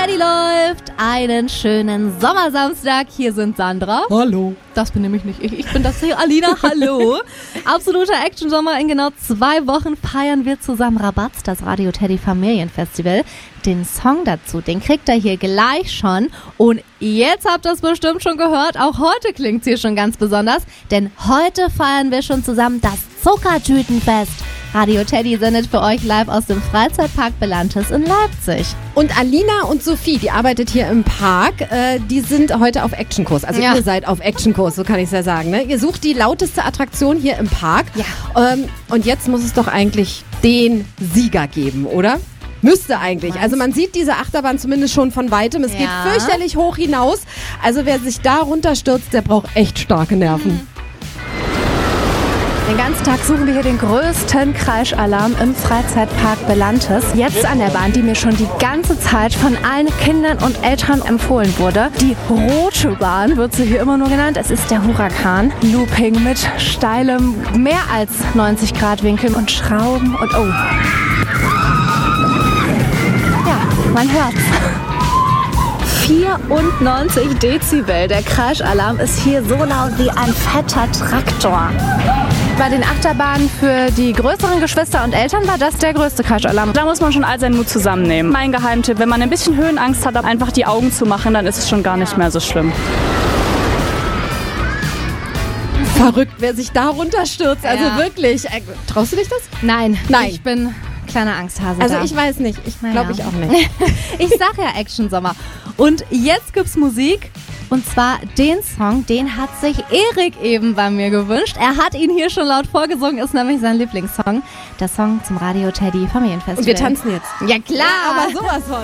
Teddy läuft. Einen schönen Sommersamstag. Hier sind Sandra. Hallo. Das bin nämlich nicht ich. Ich bin das hier, Alina. Hallo. Absoluter Action-Sommer. In genau 2 Wochen feiern wir zusammen Rabatz, das Radio Teddy Familienfestival. Den Song dazu, den kriegt ihr hier gleich schon. Und jetzt habt ihr es bestimmt schon gehört. Auch heute klingt's hier schon ganz besonders. Denn heute feiern wir schon zusammen das Zuckertütenfest. Radio Teddy sendet für euch live aus dem Freizeitpark Belantes in Leipzig. Und Alina und Sophie, die arbeitet hier im Park, die sind heute auf Actionkurs. Also ihr seid auf Actionkurs, so kann ich es ja sagen. Ne? Ihr sucht die lauteste Attraktion hier im Park. Ja. Und jetzt muss es doch eigentlich den Sieger geben, oder? Müsste eigentlich. Also man sieht diese Achterbahn zumindest schon von Weitem. Es geht fürchterlich hoch hinaus. Also wer sich da runterstürzt, der braucht echt starke Nerven. Den ganzen Tag suchen wir hier den größten Kreischalarm im Freizeitpark Belantes. Jetzt an der Bahn, die mir schon die ganze Zeit von allen Kindern und Eltern empfohlen wurde. Die rote Bahn wird sie hier immer nur genannt. Es ist der Huracan. Looping mit steilem, mehr als 90 Grad Winkel und Schrauben und oh. Ja, man hört's. 94 Dezibel. Der Kreischalarm ist hier so laut wie ein fetter Traktor. Bei den Achterbahnen für die größeren Geschwister und Eltern war das der größte Kreischalarm. Da muss man schon all seinen Mut zusammennehmen. Mein Geheimtipp, wenn man ein bisschen Höhenangst hat, einfach die Augen zu machen, dann ist es schon gar nicht mehr so schlimm. Verrückt, wer sich da runterstürzt. Also wirklich. Traust du dich das? Nein. Ich bin kleiner Angsthase. Also ich weiß nicht. Ich glaube ich auch nicht. Ich sag ja Action-Sommer. Und jetzt gibt's Musik. Und zwar den Song, den hat sich Erik eben bei mir gewünscht. Er hat ihn hier schon laut vorgesungen, ist nämlich sein Lieblingssong. Der Song zum Radio Teddy Familienfestival. Und wir tanzen jetzt. Ja klar, aber sowas von.